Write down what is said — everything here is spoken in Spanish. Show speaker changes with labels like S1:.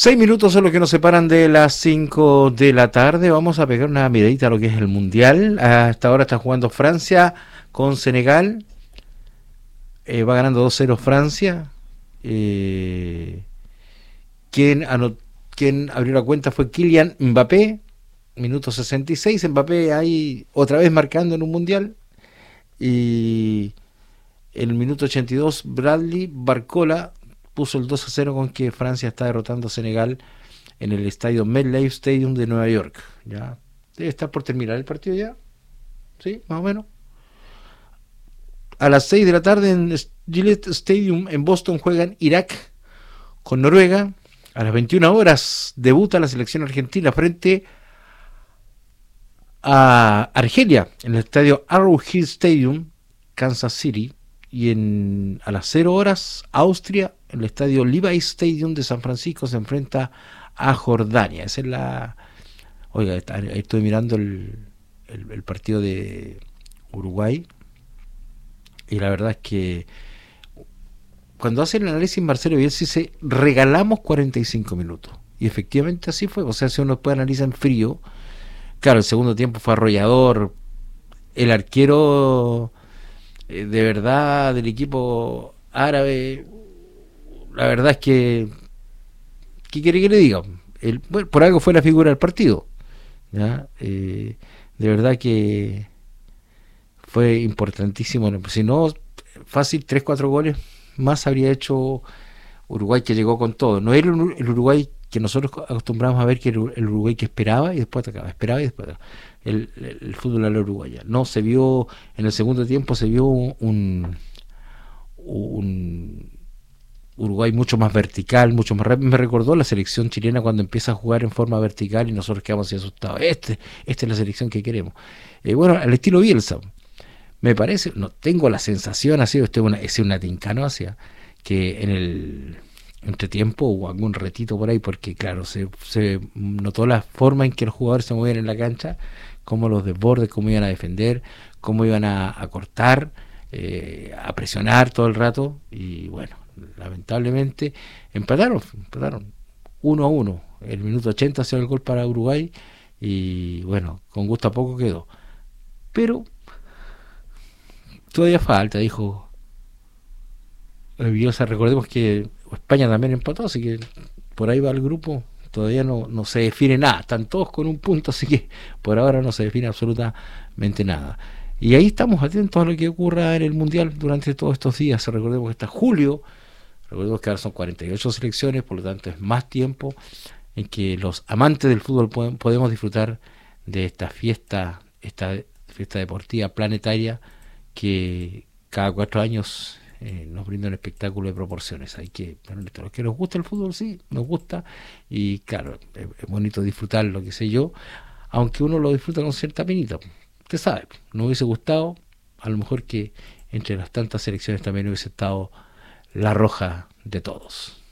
S1: 6 minutos son los que nos separan de las 5 de la tarde. Vamos a pegar una miradita a lo que es el Mundial. Hasta ahora está jugando Francia con Senegal. Va ganando 2-0 Francia. Quien abrió la cuenta fue Kylian Mbappé. Minuto 66. Mbappé ahí otra vez marcando en un Mundial. Y en el minuto 82 Bradley Barcola puso el 2-0 con que Francia está derrotando a Senegal en el estadio MetLife Stadium de Nueva York. Ya debe estar por terminar el partido ya. Sí, más o menos. A las 6 de la tarde en Gillette Stadium en Boston juegan Irak con Noruega. A las 21 horas debuta la selección argentina frente a Argelia en el estadio Arrowhead Stadium, Kansas City. Y a las 0 horas Austria en el estadio Levi's Stadium de San Francisco se enfrenta a Jordania. Esa es la... Oiga, estoy mirando el partido de Uruguay y la verdad es que cuando hace el análisis Marcelo Bielsa dice regalamos 45 minutos y efectivamente así fue. O sea, si uno puede analizar en frío, claro, el segundo tiempo fue arrollador, el arquero de verdad del equipo árabe, la verdad es que ¿qué quiere que le diga? Bueno, por algo fue la figura del partido, ¿ya? De verdad que fue importantísimo. Si no, fácil 3-4 goles más habría hecho Uruguay, que llegó con todo. No era el Uruguay que nosotros acostumbramos a ver, que era el Uruguay que esperaba y después atacaba, esperaba y después atacaba. El fútbol a la uruguaya. No, se vio en el segundo tiempo, se vio un Uruguay mucho más vertical, mucho más rápido. Me recordó la selección chilena cuando empieza a jugar en forma vertical y nosotros quedamos así asustados. Esta es la selección que queremos. Bueno, al estilo Bielsa. Me parece, no tengo la sensación, así, es una tincanosia, que en el entretiempo hubo algún retito por ahí, porque claro, se notó la forma en que los jugadores se movían en la cancha, cómo los desbordes, cómo iban a defender, cómo iban a cortar, a presionar todo el rato, y bueno, lamentablemente empataron 1-1, el minuto 80 hacia el gol para Uruguay, y bueno, con gusto a poco quedó, pero todavía falta, dijo Bielsa. Recordemos que España también empató, así que por ahí va el grupo. Todavía no se define nada, están todos con un punto, así que por ahora no se define absolutamente nada. Y ahí estamos atentos a lo que ocurra en el Mundial durante todos estos días. Recordemos que hasta julio, recordemos que ahora son 48 selecciones, por lo tanto es más tiempo en que los amantes del fútbol podemos disfrutar de esta fiesta deportiva planetaria que cada 4 años nos brinda un espectáculo de proporciones. Hay que, bueno, los que nos gusta el fútbol, sí, nos gusta, y claro, es bonito disfrutarlo, qué sé yo, aunque uno lo disfruta con cierta penita. Usted sabe, nos hubiese gustado, a lo mejor que entre las tantas selecciones también hubiese estado la roja de todos.